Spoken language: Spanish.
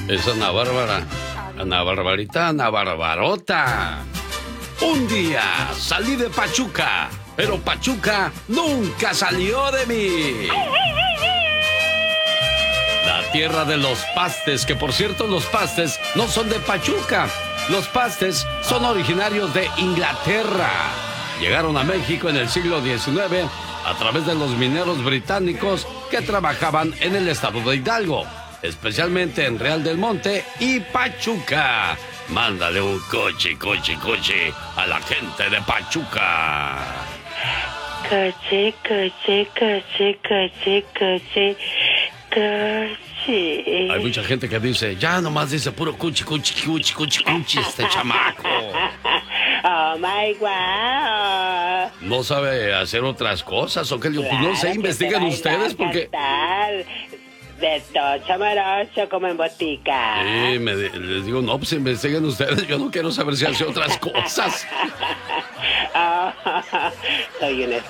Es Ana Bárbara. Ana Barbarita, Ana Barbarota. Un día salí de Pachuca, pero Pachuca nunca salió de mí. La tierra de los pastes, que por cierto los pastes no son de Pachuca. Los pastes son originarios de Inglaterra. Llegaron a México en el siglo XIX a través de los mineros británicos que trabajaban en el estado de Hidalgo, especialmente en Real del Monte y Pachuca. Mándale un coche a la gente de Pachuca. Coche. Hay mucha gente que dice, ya nomás dice puro cuchi, este chamaco. Oh my God. ¿No sabe hacer otras cosas o qué? Pues no sé, investiguen ustedes porque... De tocho morocho como en botica. Sí, les digo, no, pues investiguen ustedes. Yo no quiero saber si hace otras cosas. Oh, soy un